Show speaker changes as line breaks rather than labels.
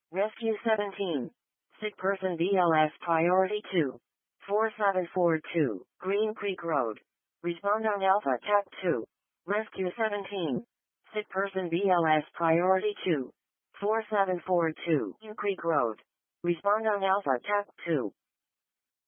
Rescue 17. Sick person BLS priority 2. 4742, Green Creek Road. Respond on Alpha TAC 2. Rescue 17. Sick person BLS priority 2. 4742, Green Creek Road. Respond on Alpha TAC 2.